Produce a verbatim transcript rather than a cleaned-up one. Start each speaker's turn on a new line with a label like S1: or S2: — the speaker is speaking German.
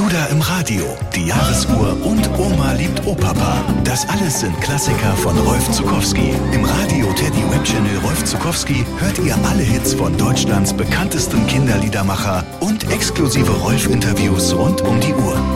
S1: Duda im Radio, die Jahresuhr und Oma liebt Opapa. Das alles sind Klassiker von Rolf Zuckowski. Im Radio Teddy Web Channel Rolf Zuckowski hört ihr alle Hits von Deutschlands bekanntesten Kinderliedermacher und exklusive Rolf-Interviews rund um die Uhr.